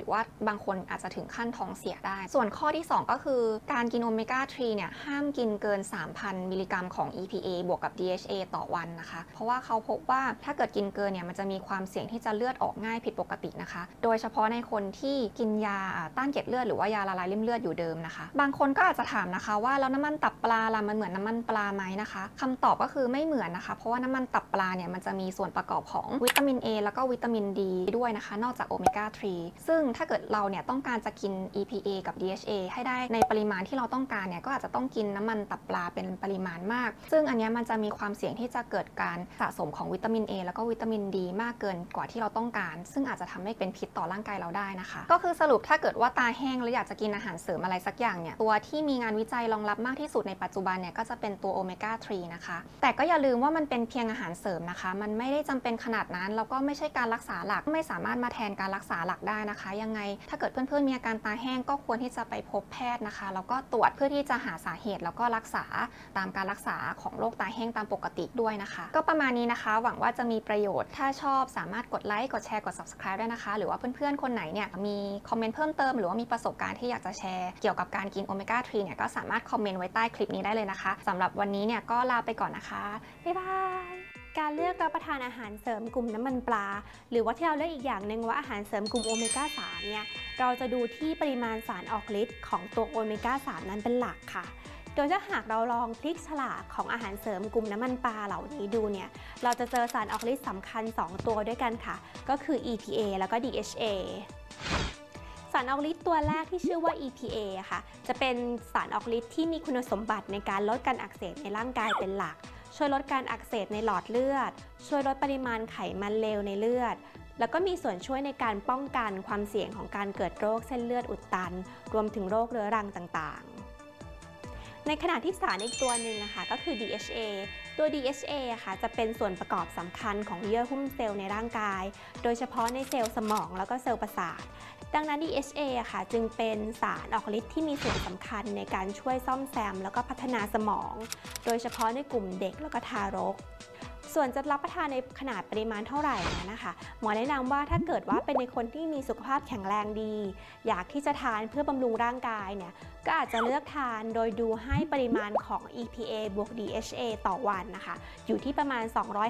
รือว่าบางคนอาจจะถึงขั้นท้องเสียได้ส่วนข้อที่2ก็คือการกินโอเมก้า3เนี่ยห้ามกินเกิน 3,000 มิลลิกรัมของ EPA บวกกับ DHA ต่อวันนะคะเพราะว่าเขาพบว่าถ้าเกิดกินเกินเนี่ยมันจะมีความเสี่ยงที่จะเลือดออกง่ายผิดปกตินะคะโดยเฉพาะในคนที่กินยาต้านเกล็ดเลือดหรือว่ายาละลายริ่มเลือดอยู่เดิมนะคะบางคนก็อาจจะถามนะคะว่าแล้วน้ำมันตับปลาล่ะมันเหมือนน้ำมันปลาไหมนะคะคำตอบก็คือไม่เหมือนนะคะเพราะว่าน้ำมันตับปลาเนี่ยมันจะมีส่วนประกอบของวิตามิน A แล้วก็วิตามิน D ด้วยนะคะนอกจากโอเมก้า3ซึ่งถ้าเกิดเราเนี่ยต้องการจะกิน EPA กับ DHA ให้ได้ในปริมาณที่เราต้องการเนี่ยก็อาจจะต้องกินน้ำมันตับปลาเป็นปริมาณมากซึ่งอันนี้มันจะมีความเสี่ยงที่จะเกิดการสะสมของวิตามิน A แล้วก็วิตามิน D มากเกินกว่าที่เราต้องการซึ่งอาจจะทำให้เป็นพิษต่อร่างกายเราได้นะคะก็คือสรุปถ้าเกิดว่าตาแห้งแล้วอยากจะกินอาหารเสริมอะไรสักอย่างเนี่ยตัวที่มีงานวิจัยรองรับมากที่สุดในปัจจุบันเนี่ยก็จะเป็นตัวโอเมก้า3นะคะแต่ก็อย่าลืมว่ามันเป็นเพียงอาหารเสริมนะคะมันไม่ได้จำเป็นขนาดนั้นแล้วก็ไม่ใช่การรักษาหลักไม่สามารถมาแทนการรักษาหลักได้นะคะยังไงถ้าเกิดเพื่อนๆมีอาการตาแห้งก็ควรที่จะไปพบแพทย์นะคะแล้วก็ตรวจเพื่อที่จะหาสาเหตุแล้วก็รักษาตามการรักษาของโรคตาแห้งตามปกติด้วยนะคะก็ประมาณนี้นะคะหวังว่าจะมีประโยชน์ถ้าชอบสามารถกดไลค์กดแชร์กด Subscribe ได้นะคะหรือว่าเพื่อนๆคนไหนเนี่ยมีคอมเมนต์เพิ่มเติมหรือว่ามีประสบการณ์ที่อยากจะแชร์เกี่ยวกับการกินโอเมก้า3เนี่ยก็สามารถคอมเมนต์ไว้ใต้คลิปนี้ได้เลยนะคะสำหรับวันนี้เนี่ยก็ลาไปก่อนนะคะบ๊ายบายการเลือกรับประทานอาหารเสริมกลุ่มน้ำมันปลาหรือว่าที่เราเรียกอีกอย่างหนึ่งว่าอาหารเสริมกลุ่มโอเมก้า3เนี่ยเราจะดูที่ปริมาณสารออกฤทธิ์ของตัวโอเมก้า3นั้นเป็นหลักค่ะโดยถ้าหากเราลองพลิกฉลากของอาหารเสริมกลุ่มน้ำมันปลาเหล่านี้ดูเนี่ยเราจะเจอสารออกฤทธิ์สำคัญ2ตัวด้วยกันค่ะก็คือ EPA แล้วก็ DHA สารออกฤทธิ์ตัวแรกที่ชื่อว่า EPA ค่ะจะเป็นสารออกฤทธิ์ที่มีคุณสมบัติในการลดการอักเสบในร่างกายเป็นหลักช่วยลดการอักเสบในหลอดเลือดช่วยลดปริมาณไขมันเลวในเลือดแล้วก็มีส่วนช่วยในการป้องกันความเสี่ยงของการเกิดโรคเส้นเลือดอุดตันรวมถึงโรคเรื้อรังต่างๆในขณะที่สารอีกตัวหนึ่งนะคะก็คือ DHA ตัว DHA ค่ะจะเป็นส่วนประกอบสำคัญของเยื่อหุ้มเซลล์ในร่างกายโดยเฉพาะในเซลล์สมองแล้วก็เซลล์ประสาทดังนั้น DHA ค่ะจึงเป็นสารออกฤทธิ์ที่มีส่วนสำคัญในการช่วยซ่อมแซมแล้วก็พัฒนาสมองโดยเฉพาะในกลุ่มเด็กแล้วก็ทารกส่วนจะรับประทานในขนาดปริมาณเท่าไหร่นะคะหมอแนะนำว่าถ้าเกิดว่าเป็นในคนที่มีสุขภาพแข็งแรงดีอยากที่จะทานเพื่อบำรุงร่างกายเนี่ยก็อาจจะเลือกทานโดยดูให้ปริมาณของ EPA บวก DHA ต่อวันนะคะอยู่ที่ประมาณ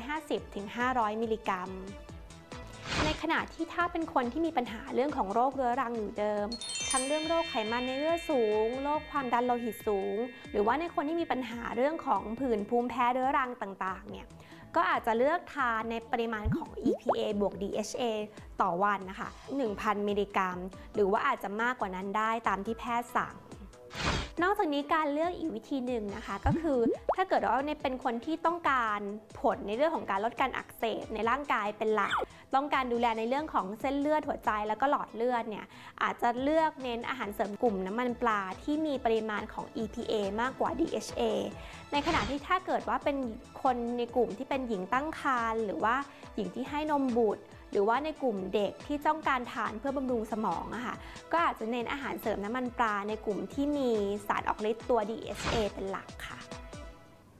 250-500 มิลลิกรัมในขณะที่ถ้าเป็นคนที่มีปัญหาเรื่องของโรคเรื้อรังอยู่เดิมทั้งเรื่องโรคไขมันในเลือดสูงโรคความดันโลหิตสูงหรือว่าในคนที่มีปัญหาเรื่องของผื่นภูมิแพ้เรื้อรังต่างๆเนี่ยก็อาจจะเลือกทานในปริมาณของ EPA บวก DHA ต่อวันนะคะ 1,000 มิลลิกรัมหรือว่าอาจจะมากกว่านั้นได้ตามที่แพทย์สั่งนอกจากนี้การเลือกอีกวิธีหนึ่งนะคะก็คือถ้าเกิดว่าเป็นคนที่ต้องการผลในเรื่องของการลดการอักเสบในร่างกายเป็นหลักต้องการดูแลในเรื่องของเส้นเลือดหัวใจแล้วก็หลอดเลือดเนี่ยอาจจะเลือกเน้นอาหารเสริมกลุ่มน้ำมันปลาที่มีปริมาณของ EPA มากกว่า DHA ในขณะที่ถ้าเกิดว่าเป็นคนในกลุ่มที่เป็นหญิงตั้งครรภ์หรือว่าหญิงที่ให้นมบุตรหรือว่าในกลุ่มเด็กที่ต้องการทานเพื่อบำรุงสมองอะค่ะก็อาจจะเน้นอาหารเสริมน้ำมันปลาในกลุ่มที่มีสารออกฤทธิ์ตัว DHA เป็นหลักค่ะ